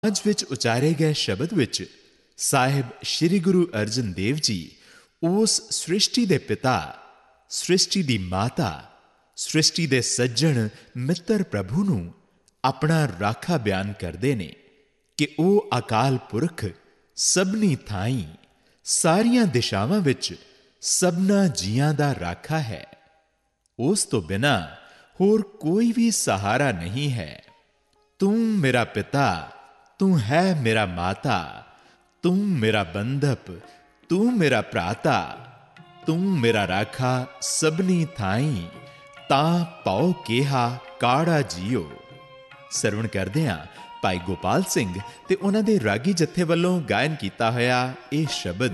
ਅੱਜ ਵਿੱਚ ਉਚਾਰੇ ਗਏ ਸ਼ਬਦ ਵਿੱਚ ਸਾਹਿਬ ਸ੍ਰੀ ਗੁਰੂ ਅਰਜਨ ਦੇਵ ਜੀ ਉਸ ਸ੍ਰਿਸ਼ਟੀ ਦੇ ਪਿਤਾ, ਸ੍ਰਿਸ਼ਟੀ ਦੀ ਮਾਤਾ, ਸ੍ਰਿਸ਼ਟੀ ਦੇ ਸੱਜਣ ਮਿੱਤਰ ਪ੍ਰਭੂ ਨੂੰ ਆਪਣਾ ਰਾਖਾ ਬਿਆਨ ਕਰਦੇ ਨੇ ਕਿ ਉਹ ਅਕਾਲ ਪੁਰਖ ਸਭਨੀ ਥਾਈਂ ਸਾਰੀਆਂ ਦਿਸ਼ਾਵਾਂ ਵਿੱਚ ਸਭਨਾ ਜੀਆਂ ਦਾ ਰਾਖਾ ਹੈ। ਉਸ ਤੋਂ ਬਿਨਾਂ ਹੋਰ ਕੋਈ ਵੀ ਸਹਾਰਾ ਨਹੀਂ ਹੈ। ਤੂੰ ਮੇਰਾ ਪਿਤਾ, ਤੂੰ ਹੈ ਮੇਰਾ ਮਾਤਾ, ਤੂੰ ਮੇਰਾ ਬੰਧਪ, ਤੂੰ ਮੇਰਾ ਭਰਾਤਾ, ਤੂੰ ਮੇਰਾ ਰਾਖਾ ਸਭਨੀ ਥਾਈਂ, ਤਾਂ ਪਉ ਕਿਹਾ ਕਾੜਾ ਜੀਓ। ਸਰਵਣ ਕਰਦੇ ਹਾਂ ਭਾਈ ਗੋਪਾਲ ਸਿੰਘ ਤੇ ਉਹਨਾਂ ਦੇ ਰਾਗੀ ਜਥੇ ਵੱਲੋਂ ਗਾਇਨ ਕੀਤਾ ਹੋਇਆ ਇਹ ਸ਼ਬਦ।